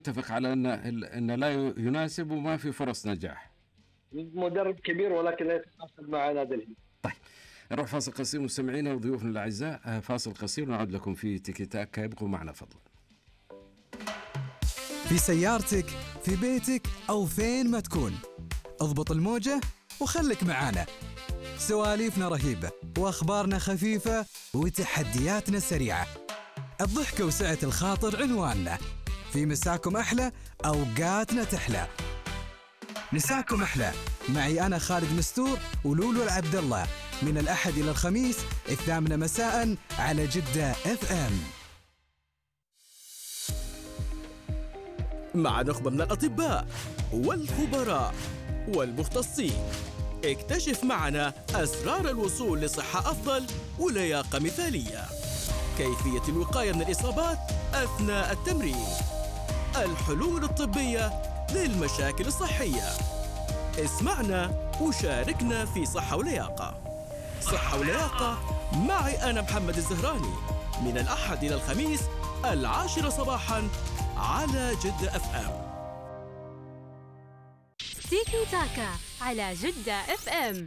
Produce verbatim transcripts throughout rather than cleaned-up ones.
نتفق على ان ان لا يناسب وما في فرص نجاح. مدرب كبير ولكن لا يتناسب مع نادي الهلال. طيب نروح فاصل قصير مستمعينا وضيوفنا الاعزاء، فاصل قصير ونعود لكم في تيكي تاكا، يبقوا معنا فضلا. في سيارتك، في بيتك أو فين ما تكون، اضبط الموجة وخلك معانا. سواليفنا رهيبة وأخبارنا خفيفة وتحدياتنا سريعة. الضحكة وسعة الخاطر عنواننا. في مساكم أحلى، أوقاتنا تحلى. مساكم أحلى معي أنا خالد مستور ولولو العبد الله، من الأحد إلى الخميس الثامنة مساء على جدة اف ام. مع نخبة من الأطباء والخبراء والمختصين، اكتشف معنا أسرار الوصول لصحة أفضل ولياقة مثالية، كيفية الوقاية من الإصابات أثناء التمرين، الحلول الطبية للمشاكل الصحية. اسمعنا وشاركنا في صحة ولياقة. صحة ولياقة معي أنا محمد الزهراني، من الأحد إلى الخميس العاشرة صباحاً على جدة اف ام. تيكي تاكا على جدة اف ام.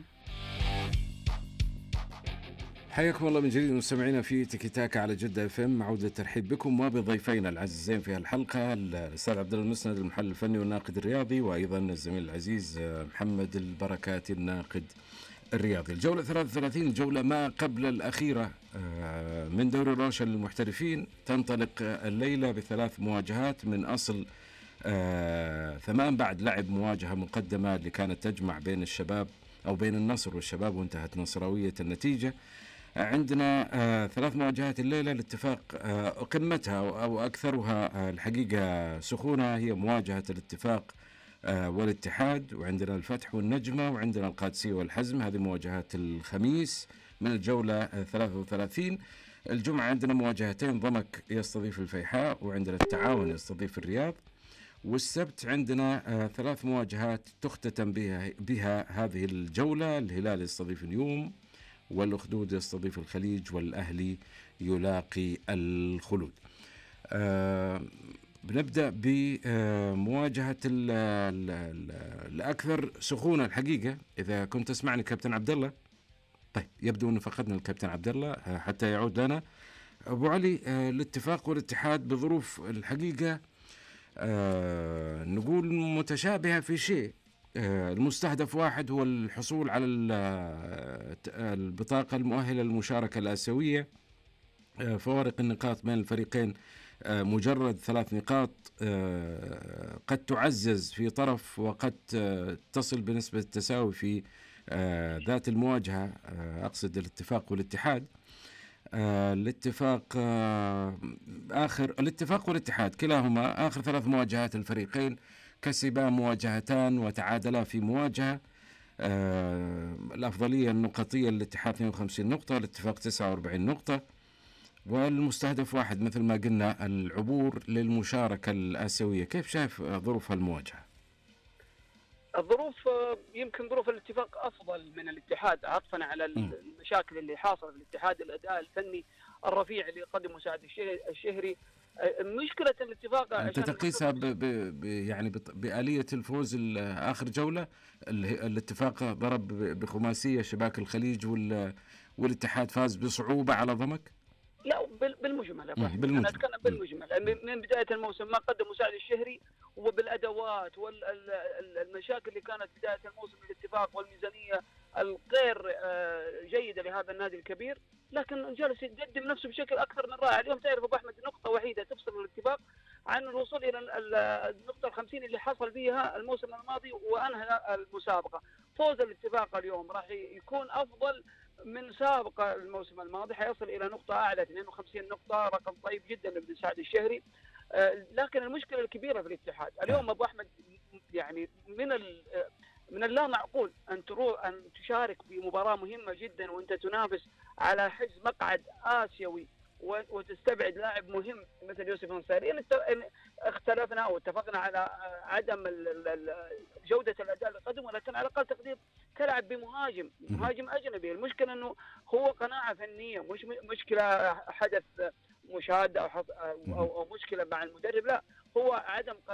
حياكم الله من جديد مستمعينا في تيكي تاكا على جدة اف ام. عودة الترحيب بكم وبضيفينا العزيزين في الحلقة، الأستاذ عبد الله المسند المحلل الفني والناقد الرياضي، وأيضا الزميل العزيز محمد البركاتي الناقد الرياضي. الجولة ثلاثة وثلاثين، الجولة ما قبل الأخيرة من دوري روشن للمحترفين، تنطلق الليلة بثلاث مواجهات من أصل آه ثمان، بعد لعب مواجهة مقدمة اللي كانت تجمع بين الشباب أو بين النصر والشباب وانتهت نصراوية النتيجة. عندنا آه ثلاث مواجهات الليلة، الاتفاق آه قمتها أو أكثرها آه الحقيقة سخونة هي مواجهة الاتفاق آه والاتحاد، وعندنا الفتح والنجمة، وعندنا القادسية والحزم. هذه مواجهات الخميس من الجولة آه ثلاثة وثلاثين. الجمعة عندنا مواجهتين، ضمك يستضيف الفيحاء، وعندنا التعاون يستضيف الرياض. والسبت عندنا آه ثلاث مواجهات تختتم بها, بها هذه الجولة، الهلال يستضيف اليوم، والأخدود يستضيف الخليج، والأهلي يلاقي الخلود. آه بنبدأ بمواجهة الأكثر سخونة الحقيقة، إذا كنت تسمعني كابتن عبد الله. طيب يبدو أن فقدنا الكابتن عبد الله حتى يعود لنا. أبو علي، آه الاتفاق والاتحاد بظروف الحقيقة آه نقول متشابهة في شيء. آه المستهدف واحد، هو الحصول على البطاقة المؤهلة للمشاركة الآسيوية. آه فوارق النقاط بين الفريقين آه مجرد ثلاث نقاط، آه قد تعزز في طرف وقد آه تصل بنسبة التساوي في آه ذات المواجهة، آه أقصد الاتفاق والاتحاد. آه الاتفاق آه آخر الاتفاق والاتحاد كلاهما آخر ثلاث مواجهات الفريقين كسبا مواجهتان وتعادلا في مواجهة. آه الأفضلية النقطية للاتحاد اثنين وخمسين نقطة، الاتفاق تسعة وأربعين نقطة، والمستهدف واحد مثل ما قلنا، العبور للمشاركة الآسيوية. كيف شايف ظروف المواجهة؟ الظروف يمكن ظروف الاتفاق أفضل من الاتحاد، عطفا على المشاكل اللي حاصلة في الاتحاد، الأداء الفني الرفيع اللي قدمه سعد الشهري. مشكلة الاتفاق أنت تقيسها ب ب يعني بآلية الفوز آخر جولة، الاتفاق ضرب بخماسية شباك الخليج، والاتحاد فاز بصعوبة على ضمك؟ لا، بالمجمل يا أنا بالمجمل. أتكلم بالمجمل. من بداية الموسم ما قدمه سعد الشهري، وبالأدوات والمشاكل اللي كانت بداية الموسم الاتفاق، والميزانية الغير جيدة لهذا النادي الكبير، لكن جالس يقدم نفسه بشكل أكثر من رائع. اليوم تعرف أبو أحمد نقطة وحيدة تفصل الاتفاق عن الوصول إلى النقطة الخمسين اللي حصل فيها الموسم الماضي وأنهى المسابقة. فوز الاتفاق اليوم راح يكون أفضل من سابق الموسم الماضي، حيصل إلى نقطة أعلى اثنين وخمسين نقطة، رقم طيب جدا لابن سعد الشهري. آه لكن المشكلة الكبيرة في الاتحاد اليوم أبو أحمد، يعني من من اللا معقول أن تروح أن تشارك في مباراة مهمة جدا وأنت تنافس على حجز مقعد آسيوي وتستبعد لاعب مهم مثل يوسف الأنصاري. إن اختلفنا أو اتفقنا على عدم جودة الأداء اللي قدمه، ولكن على الأقل تقدير تلعب بمهاجم مهاجم أجنبي. المشكلة أنه هو قناعة فنية، مش مشكلة حدث مشاده او حص- او أو مشكله مع المدرب، لا، هو عدم